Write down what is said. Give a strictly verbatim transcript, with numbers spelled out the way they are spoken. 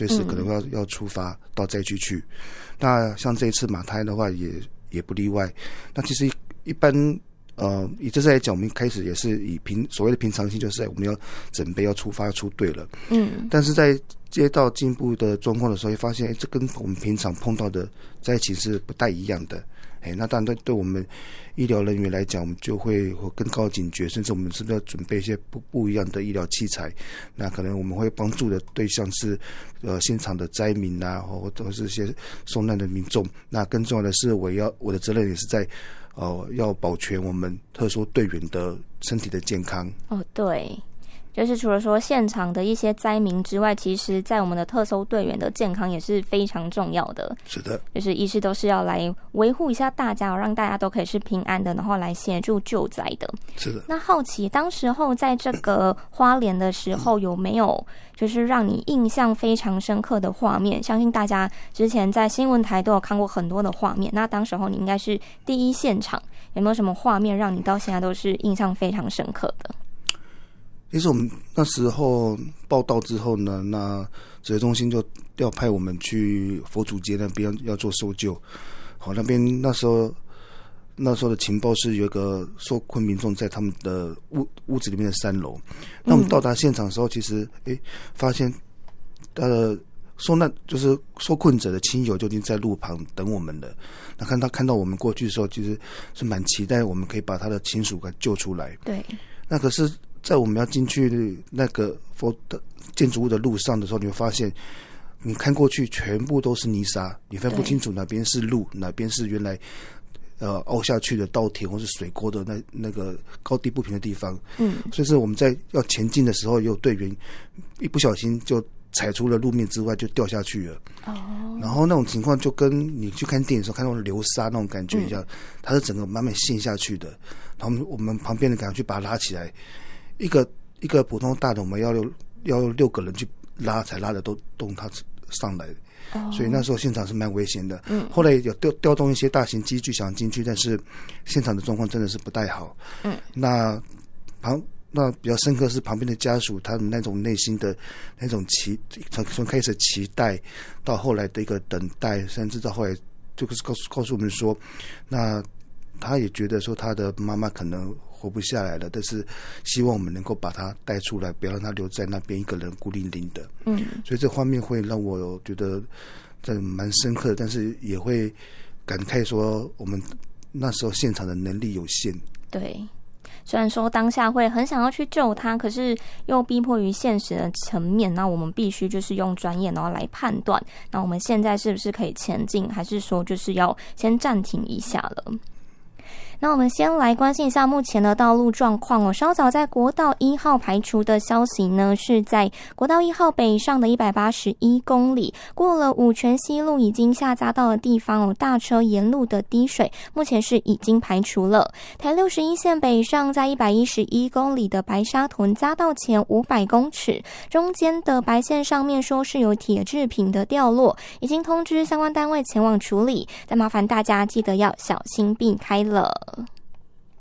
随时可能要、嗯、要出发到灾区去。那像这一次马胎的话也也不例外。那其实一般呃以这次来讲，我们开始也是以平所谓的平常心，就是我们要准备要出发要出队了。嗯，但是在接到进一步的状况的时候，会发现，哎，这跟我们平常碰到的灾情是不太一样的。哎，那当然对对我们医疗人员来讲，我们就会更高警觉，甚至我们是不是要准备一些不不一样的医疗器材？那可能我们会帮助的对象是呃现场的灾民啊，或者是一些受难的民众。那更重要的是，我要我的责任也是在呃要保全我们特殊队员的身体的健康。 哦，对。就是除了说现场的一些灾民之外，其实在我们的特搜队员的健康也是非常重要的。 是的， 就是医师都是要来维护一下大家，让大家都可以是平安的，然后来协助救灾的。 是的。 那好奇当时候在这个花莲的时候，有没有就是让你印象非常深刻的画面？相信大家之前在新闻台都有看过很多的画面，那当时候你应该是第一现场，有没有什么画面让你到现在都是印象非常深刻的？ 其实我们那时候报道之后呢，那指挥中心就调派我们去佛祖街那边要做搜救。好，那边那时候那时候的情报是有一个受困民众在他们的屋屋子里面的三楼。那我们到达现场的时候，其实诶发现呃受难就是受困者的亲友就已经在路旁等我们了。那看他看到我们过去的时候，其实是蛮期待我们可以把他的亲属给救出来。 对。 那可是在我们要进去那个佛的建筑物的路上的时候，你会发现你看过去全部都是泥沙，你分不清楚哪边是路，哪边是原来呃凹下去的稻田或是水沟的那那个高低不平的地方。嗯，所以是我们在要前进的时候，有队员一不小心就踩出了路面之外就掉下去了。哦，然后那种情况就跟你去看电影的时候看到流沙那种感觉一样，嗯、它是整个慢慢陷下去的。然后我们旁边的赶快去把它拉起来。一个一个普通大的，我们要要六个人去拉才拉得都动它上来，哦、所以那时候现场是蛮危险的。嗯，后来有调调动一些大型机具想进去，但是现场的状况真的是不太好。嗯，那旁那比较深刻是旁边的家属，他们那种内心的那种期，从从开始期待到后来的一个等待，甚至到后来就是告诉告诉我们说，那他也觉得说他的妈妈可能活不下来了，但是希望我们能够把他带出来，不要让他留在那边一个人孤零零的。嗯，所以这画面会让我觉得这蛮深刻的，但是也会感慨说我们那时候现场的能力有限。 对，虽然说当下会很想要去救他，可是又逼迫于现实的层面，那我们必须就是用专业然后来判断，那我们现在是不是可以前进，还是说就是要先暂停一下了。那我们先来关心一下目前的道路状况哦。稍早在国道一号排除的消息呢，是在国道一号北上的一百八十一公里，过了五权西路已经下匝道的地方哦，大车沿路的滴水目前是已经排除了。台六十一线北上在一百一十一公里的白沙屯匝道前五百公尺，中间的白线上面说是有铁制品的掉落，已经通知相关单位前往处理，再麻烦大家记得要小心避开了。